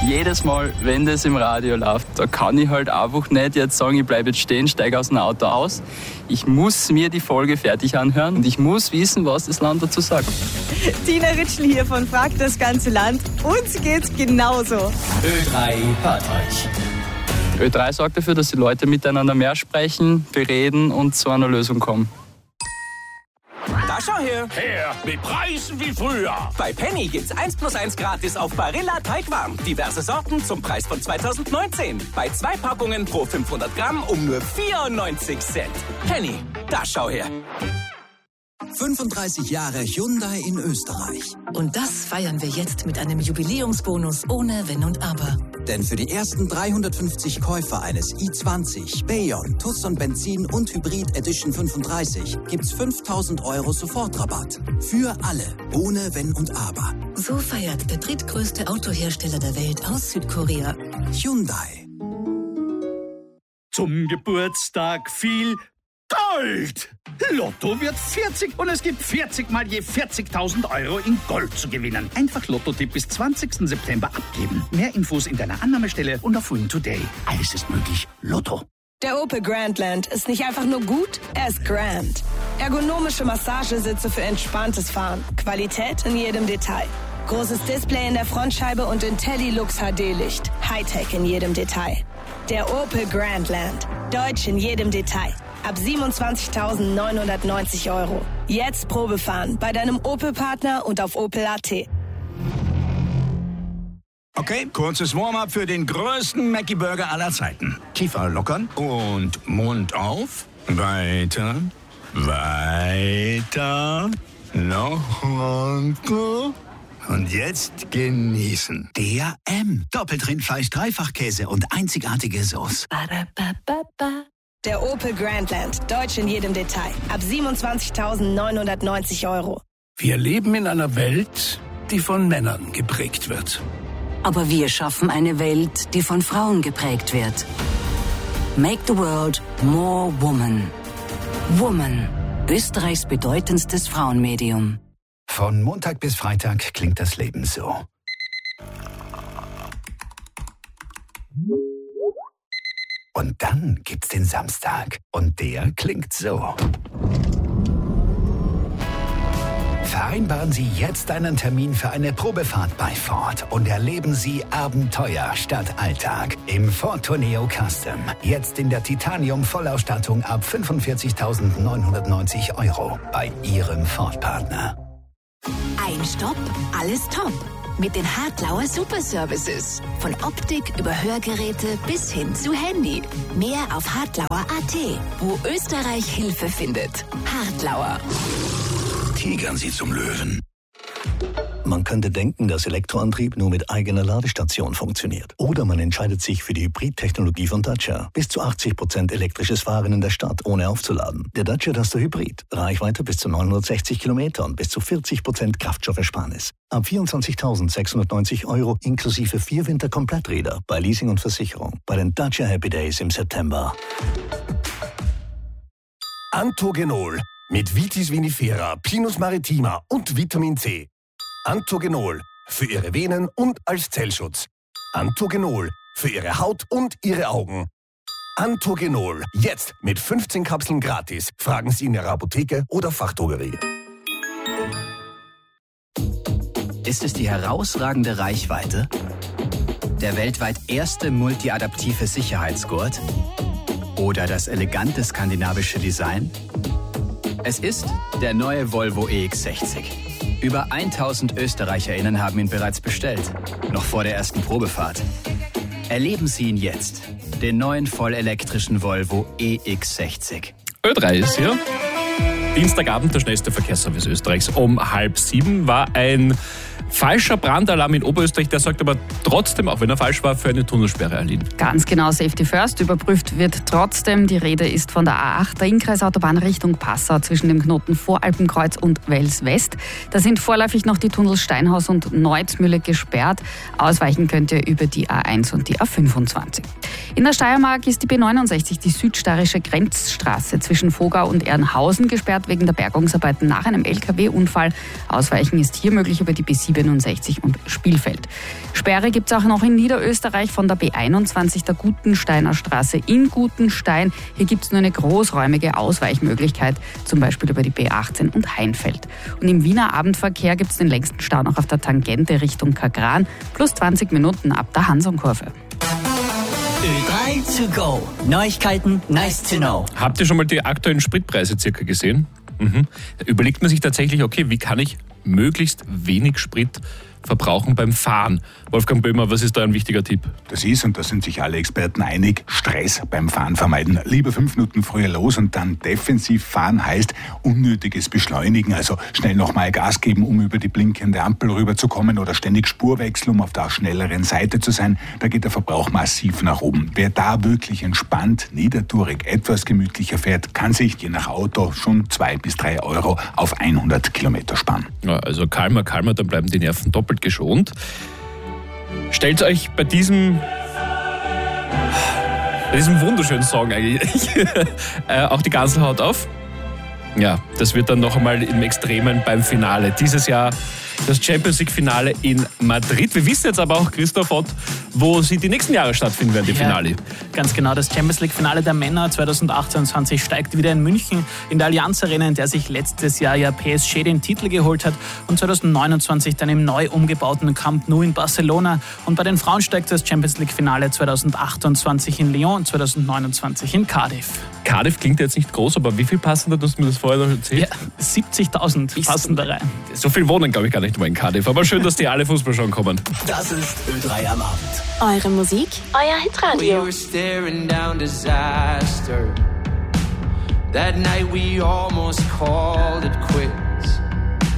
jedes Mal, wenn das im Radio läuft, da kann ich halt einfach nicht jetzt sagen, ich bleibe jetzt stehen, steige aus dem Auto aus. Ich muss mir die Folge fertig anhören und ich muss wissen, was das Land dazu sagt. Tina Ritschl hier von Fragt das ganze Land. Uns geht's genauso. Ö3 hört euch. Ö3 sorgt dafür, dass die Leute miteinander mehr sprechen, bereden und zu einer Lösung kommen. Da schau her. Her, mit Preisen wie früher. Bei Penny gibt's 1+1 gratis auf Barilla Teigwaren. Diverse Sorten zum Preis von 2019. Bei 2 Packungen pro 500 Gramm um nur 94 Cent. Penny, da schau her. 35 Jahre Hyundai in Österreich. Und das feiern wir jetzt mit einem Jubiläumsbonus ohne Wenn und Aber. Denn für die ersten 350 Käufer eines i20, Bayon, Tucson Benzin und Hybrid Edition 35 gibt's 5.000 € Sofortrabatt. Für alle, ohne Wenn und Aber. So feiert der drittgrößte Autohersteller der Welt aus Südkorea. Hyundai. Zum Geburtstag viel Gold! Lotto wird 40 und es gibt 40 mal je 40.000 € in Gold zu gewinnen. Einfach Lotto-Tipp bis 20. September abgeben. Mehr Infos in deiner Annahmestelle und auf Win Today. Alles ist möglich. Lotto. Der Opel Grandland ist nicht einfach nur gut, er ist grand. Ergonomische Massagesitze für entspanntes Fahren. Qualität in jedem Detail. Großes Display in der Frontscheibe und IntelliLux HD-Licht. Hightech in jedem Detail. Der Opel Grandland. Deutsch in jedem Detail. Ab 27.990 €. Jetzt Probefahren bei deinem Opel-Partner und auf opel.at. Okay, kurzes Warm-up für den größten Mackie-Burger aller Zeiten. Kiefer lockern und Mund auf. Weiter, weiter, noch runter. Und jetzt genießen. Der M. Doppeltrindfleisch, Dreifachkäse und einzigartige Sauce. Der Opel Grandland. Deutsch in jedem Detail. Ab 27.990 €. Wir leben in einer Welt, die von Männern geprägt wird. Aber wir schaffen eine Welt, die von Frauen geprägt wird. Make the world more woman. Woman. Österreichs bedeutendstes Frauenmedium. Von Montag bis Freitag klingt das Leben so. Und dann gibt's den Samstag. Und der klingt so. Vereinbaren Sie jetzt einen Termin für eine Probefahrt bei Ford und erleben Sie Abenteuer statt Alltag im Ford Tourneo Custom. Jetzt in der Titanium-Vollausstattung ab 45.990 € bei Ihrem Ford-Partner. Ein Stopp, alles top. Mit den Hartlauer Superservices. Von Optik über Hörgeräte bis hin zu Handy. Mehr auf hartlauer.at, wo Österreich Hilfe findet. Hartlauer. Tigern Sie zum Löwen. Man könnte denken, dass Elektroantrieb nur mit eigener Ladestation funktioniert. Oder man entscheidet sich für die Hybrid-Technologie von Dacia. Bis zu 80% elektrisches Fahren in der Stadt, ohne aufzuladen. Der Dacia Duster Hybrid. Reichweite bis zu 960 Kilometer und bis zu 40% Kraftstoffersparnis. Ab 24.690 € inklusive 4 Winterkompletträder bei Leasing und Versicherung. Bei den Dacia Happy Days im September. Antogenol mit Vitis vinifera, Pinus maritima und Vitamin C. Antogenol für Ihre Venen und als Zellschutz. Antogenol für Ihre Haut und Ihre Augen. Antogenol jetzt mit 15 Kapseln gratis. Fragen Sie in Ihrer Apotheke oder Fachdrogerie. Ist es die herausragende Reichweite? Der weltweit erste multiadaptive Sicherheitsgurt? Oder das elegante skandinavische Design? Es ist der neue Volvo EX60. Über 1000 ÖsterreicherInnen haben ihn bereits bestellt, noch vor der ersten Probefahrt. Erleben Sie ihn jetzt, den neuen vollelektrischen Volvo EX60. Ö3 ist hier. Dienstagabend der schnellste Verkehrsservice Österreichs. Um 6:30 war ein falscher Brandalarm in Oberösterreich. Der sorgt aber trotzdem, auch wenn er falsch war, für eine Tunnelsperre, Aline. Ganz genau, Safety First. Überprüft wird trotzdem. Die Rede ist von der A8, der Innkreisautobahn Richtung Passau zwischen dem Knoten Voralpenkreuz und Wels West. Da sind vorläufig noch die Tunnels Steinhaus und Neuzmühle gesperrt. Ausweichen könnt ihr über die A1 und die A25. In der Steiermark ist die B69, die südsteirische Grenzstraße zwischen Vogau und Ehrenhausen gesperrt. gesperrt wegen der Bergungsarbeiten nach einem LKW-Unfall. Ausweichen ist hier möglich über die B67 und Spielfeld. Sperre gibt es auch noch in Niederösterreich von der B21 der Gutensteiner Straße in Gutenstein. Hier gibt es nur eine großräumige Ausweichmöglichkeit, zum Beispiel über die B18 und Heinfeld. Und im Wiener Abendverkehr gibt es den längsten Stau noch auf der Tangente Richtung Kagran, plus 20 Minuten ab der Hansonkurve. Ö3 to go. Neuigkeiten, nice to know. Habt ihr schon mal die aktuellen Spritpreise circa gesehen? Da überlegt man sich tatsächlich, okay, wie kann ich möglichst wenig Sprit verbrauchen beim Fahren? Wolfgang Böhmer, was ist da ein wichtiger Tipp? Das ist, und da sind sich alle Experten einig, Stress beim Fahren vermeiden. Lieber 5 Minuten früher los und dann defensiv fahren heißt unnötiges Beschleunigen, also schnell nochmal Gas geben, um über die blinkende Ampel rüberzukommen oder ständig Spurwechsel, um auf der schnelleren Seite zu sein. Da geht der Verbrauch massiv nach oben. Wer da wirklich entspannt, niedertourig, etwas gemütlicher fährt, kann sich je nach Auto schon 2 bis 3 Euro auf 100 Kilometer sparen. Ja, also calmer, dann bleiben die Nerven doppelt geschont. Stellt euch bei diesem wunderschönen Song eigentlich auch die Ganselhaut auf. Ja, das wird dann noch einmal im Extremen beim Finale. Dieses Jahr das Champions League-Finale in Madrid. Wir wissen jetzt aber auch, Christoph Ott, wo sie die nächsten Jahre stattfinden werden, die Finale. Ja, ganz genau, das Champions League-Finale der Männer 2028 steigt wieder in München in der Allianz Arena, in der sich letztes Jahr ja PSG den Titel geholt hat, und 2029 dann im neu umgebauten Camp Nou in Barcelona. Und bei den Frauen steigt das Champions League-Finale 2028 in Lyon und 2029 in Cardiff. Cardiff klingt jetzt nicht groß, aber wie viel passen da? Du hast mir das vorher noch erzählt. Ja, 70.000 passen da rein. So viel wohnen, glaube ich, gar nicht mal in Cardiff. Aber schön, dass die alle Fußball schauen kommen. Das ist Ö3 am Abend. Eure Musik, euer Hitradio. We were staring down disaster. That night we almost called it quits.